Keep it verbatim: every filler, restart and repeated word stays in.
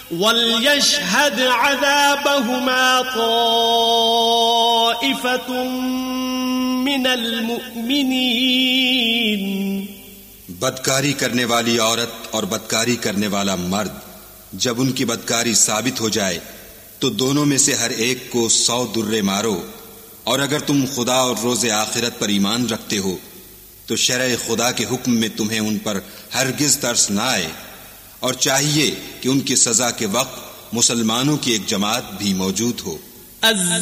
वल्यशहद अज़ाबहुमा ताइफतुम मिनल मुअमिनीन। बदकारी करने वाली औरत और बदकारी करने वाला मर्द जब उनकी बदकारी साबित हो जाए तो दोनों में से हर एक को सौ दुर्रे मारो, और अगर तुम खुदा और रोज़े आखिरत पर ईमान रखते हो तो शरअ खुदा के हुक्म में तुम्हें उन पर हरगिज तरस न आए, और चाहिए कि उनकी सजा के वक्त मुसलमानों की एक जमात भी मौजूद हो।